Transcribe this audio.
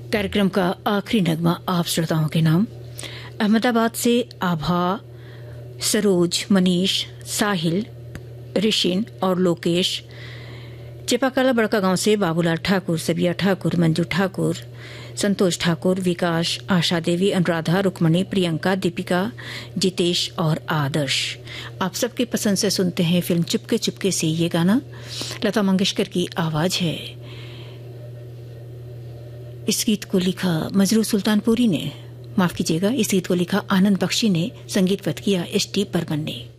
कार्यक्रम का आखिरी नगमा आप श्रोताओं के नाम। अहमदाबाद से आभा, सरोज, मनीष, साहिल, ऋषिन और लोकेश, चिपाकला बड़का गांव से बाबूलाल ठाकुर, सबिया ठाकुर, मंजू ठाकुर, संतोष ठाकुर, विकास, आशा देवी, अनुराधा, रुक्मणी, प्रियंका, दीपिका, जितेश और आदर्श। आप सबके पसंद से सुनते हैं फिल्म चुपके चुपके से ये गाना। लता मंगेशकर की आवाज है। इस गीत को लिखा मजरू सुल्तानपुरी ने, माफ कीजिएगा, इस गीत को लिखा आनंद बख्शी ने, संगीतबद्ध किया एस टी बर्मन ने।